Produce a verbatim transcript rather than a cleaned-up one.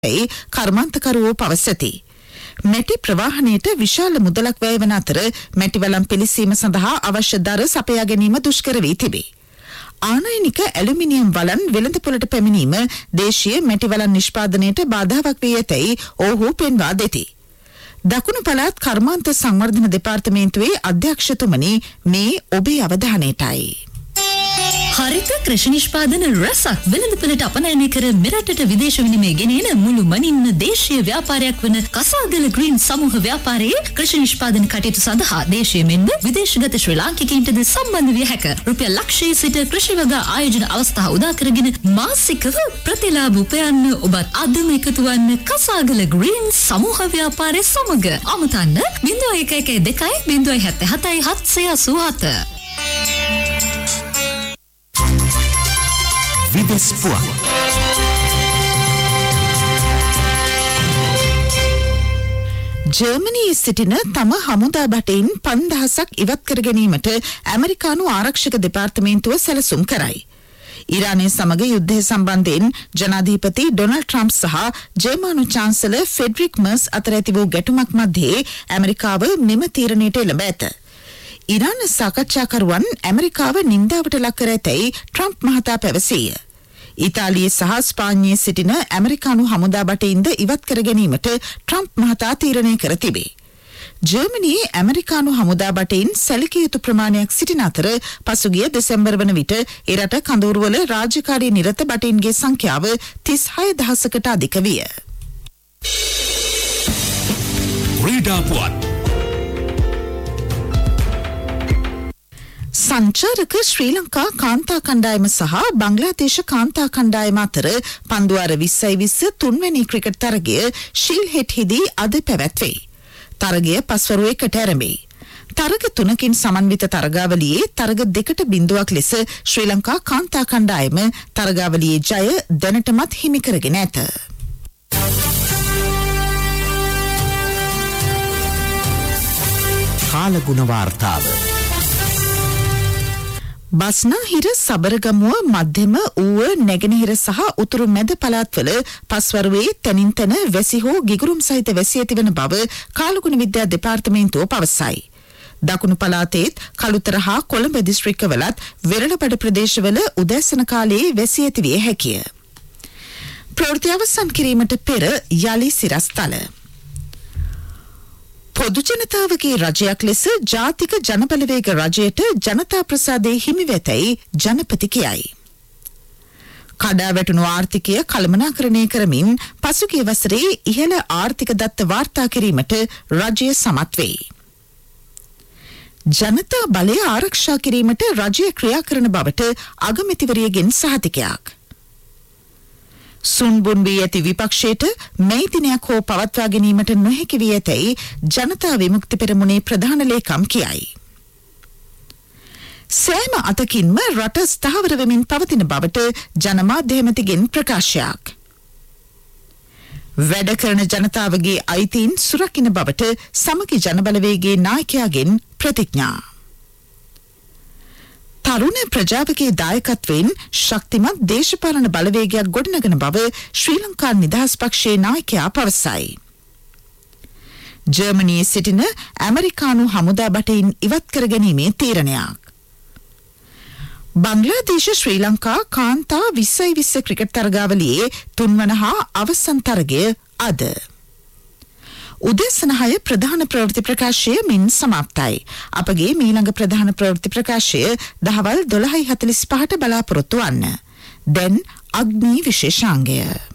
ඒ කර්මාන්තකරුවෝ පවසති. මැටි ප්‍රවාහනයට විශාල මුදලක් වැය වන අතර මැටි වලම් පිළිසීම සඳහා අවශ්‍ය දර සපයා ගැනීම දුෂ්කර වී තිබේ. ආනයනික ඇලුමිනියම් වලන් වෙළඳපොළට පැමිණීම දේශීය මැටි වලන් නිෂ්පාදනයට බාධාවක් වී ඇතැයි ඔවුහු පෙන්වා දෙති. දකුණු පළාත් කර්මාන්ත සංවර්ධන දෙපාර්තමේන්තුවේ අධ්‍යක්ෂතුමනි මේ ඔබේ අවධානයටයි. හරිත කෘෂි නිෂ්පාදන රසක් වෙළඳපොළට අපනයනය කර මෙරටට විදේශ විනිමය ගෙනෙන මුළු මනින්ම දේශීය ව්‍යාපාරයක් වන කසාගල ග්‍රීන් සමූහ ව්‍යාපාරයේ කෘෂි නිෂ්පාදන කටයුතු සඳහා දේශීය මෙන්ම විදේශගත ශ්‍රී ලාංකිකයින්ටද සම්බන්ධ විය හැක. රුපියල් ලක්ෂයේ සිට කෘෂි වගා ආයෝජන අවස්ථා උදා කරගෙන මාසිකව ප්‍රතිලාභ උපයන්න ඔබත් අදම එකතු වන්න කසාගල ග්‍රීන් සමූහ ව්‍යාපාරයේ සමග. අමතන්න බිංදුව එක එක දෙකයි බිංදුව හත හතයි හත්සිය අසූහත. විදෙස් පුවත්. ජර්මනියේ සිටින තම හමුදා බටයින් පන්දහසක් ඉවත් කර ගැනීමට ඇමරිකානු ආරක්ෂක දෙපාර්තමේන්තුව සැලසුම් කරයි. ඉරානය සමග යුද්ධය සම්බන්ධයෙන් ජනාධිපති ඩොනල්ඩ් ට්‍රම්ප් සහ ජර්මනු චාන්සලර් ෆෙඩරික් මර්ස් අතර ඇති වූ ගැටුමක් මැද්දේ ඇමරිකාව මෙම තීරණයට එළඹ ඇත. ඉරාන සාකච්ඡාකරුවන් ඇමරිකාව නින්දාවට ලක් කර ඇතැයි ට්‍රම්ප් මහතා පැවසීය. ඉතාලියේ සහ ස්පාඤ්ඤයේ සිටින ඇමරිකානු හමුදා බටයින්ද ඉවත් කර ගැනීමට ට්‍රම්ප් මහතා තීරණය කර තිබේ. ජර්මනියේ ඇමරිකානු හමුදා බටයින් සැලකිය යුතු ප්‍රමාණයක් සිටින අතර පසුගිය දෙසැම්බර් වන විට එරට කඳවුරුවල රාජකාරී නිරත බටයින්ගේ සංඛ්‍යාව තිස් හය දහසකට අධික විය. ක්‍රීඩා පුවත්. සංචාරක ශ්‍රී ලංකා කාන්තා කණ්ඩායම සහ බංග්ලාදේශ කාන්තා කණ්ඩායම අතර පන්දුවාර විස්සයි විස්ස තුන්වැනි ක්‍රිකට් තරගය ශිල්හෙට්හිදී අද පැවැත්වේ. තරගය පස්වරු එකට ආරම්භයි. තරග තුනකින් සමන්විත තරගාවලියේ තරග දෙකට බිඳුවක් ලෙස ශ්‍රී ලංකා කාන්තා කණ්ඩායම තරගාවලියේ ජය දැනටමත් හිමි කරගෙන ඇත. කාලගුණ වාර්තාව. බස්නාහිර සබරගමුව මධ්‍යම ඌව නැගෙනහිර සහ උතුරු මැද පළාත්වල පස්වරුවේ තැනින් තැන වැසි හෝ ගිගුරුම් සහිත වැසි ඇතිවන බව කාලගුණ විද්‍යා දෙපාර්තමේන්තුව පවසයි. දකුණු පළාතේත් කළුතර හා කොළඹ දිස්ත්‍රික්කවලත් වෙරළබඩ ප්‍රදේශවල උදෑසන කාලයේ වැසි ඇති විය හැකිය. ප්‍රවෘත්ති අවසන් කිරීමට පෙර යලි සිරස්තල. පොදු ජනතාවගේ රජයක් ලෙස ජාතික ජනබලවේග රජයට ජනතා ප්‍රසාදයේ හිමි වෙතැයි ජනපති කියයි. කඩා වැටුණු ආර්ථිකය කළමනාකරණය කරමින් පසුගිය වසරේ ඉහළ ආර්ථික දත්ත වාර්තා කිරීමට රජය සමත් වෙයි. ජනතා බලය ආරක්ෂා කිරීමට රජය ක්‍රියා කරන බවට අගමැතිවරියගෙන් සහතිකයක්. සුන්බුන් වී ඇති විපක්ෂයට මේ දිනයක් හෝ පවත්වා ගැනීමට නොහැකි වී ඇතැයි ජනතා විමුක්ති පෙරමුණේ ප්‍රධාන ලේකම් කියයි. සෑම අතකින්ම රට ස්ථාවර වෙමින් පවතින බවට ජනමාධ්‍ය ඇමතිගෙන් ප්‍රකාශයක්. වැඩ කරන ජනතාවගේ අයිතීන් සුරකින්න බවට සමගි ජනබලවේගයේ නායකයාගෙන් ප්‍රතිඥා. තරුණ ප්‍රජාවගේ දායකත්වයෙන් ශක්තිමත් දේශපාලන බලවේගයක් ගොඩනගන බව ශ්‍රී ලංකා නිදහස් පක්ෂයේ නායකයා පවසයි. ජර්මනියේ සිටින ඇමරිකානු හමුදා බටයින් ඉවත් කර ගැනීමේ තීරණයක්. බංග්ලාදේශ ශ්‍රී ලංකා කාන්තා විස්සයි විස්ස ක්‍රිකට් තරගාවලියේ තුන්වන හා අවසන් තරගය අද. උදේසන හය ප්‍රධාන ප්‍රවෘත්ති ප්‍රකාශය මින් සමාප්තයි. අපගේ මීළඟ ප්‍රධාන ප්‍රවෘත්ති ප්‍රකාශය දහවල් දොළහයි හතලිස් පහට බලාපොරොත්තු වන්න. දැන් අග්නි විශේෂාංගය.